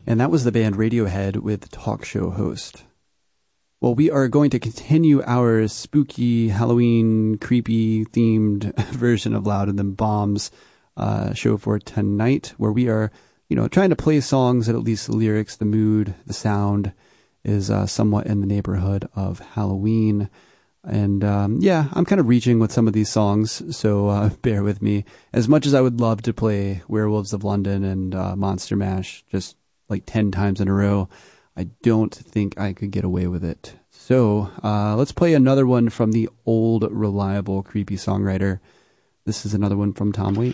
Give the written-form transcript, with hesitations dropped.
And that was the band Radiohead with Talk Show Host. Well, we are going to continue our spooky, Halloween, creepy themed version of Louder Than Bombs show for tonight, where we are, trying to play songs that at least the lyrics, the mood, the sound is somewhat in the neighborhood of Halloween. And I'm kind of reaching with some of these songs, so bear with me. As much as I would love to play Werewolves of London and Monster Mash just like 10 times in a row, I don't think I could get away with it. So let's play another one from the old, reliable, creepy songwriter. This is another one from Tom Waits.